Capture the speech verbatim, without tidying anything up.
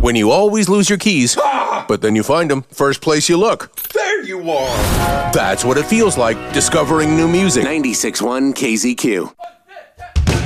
When you always lose your keys, but then you find them first place you look. There you are. That's what it feels like discovering new music. ninety-six point one K Z Q.